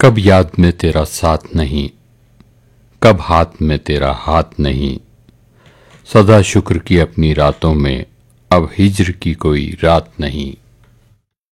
कब याद में तेरा साथ नहीं, कब हाथ में तेरा हाथ नहीं। सदा शुक्र की अपनी रातों में अब हिज्र की कोई रात नहीं।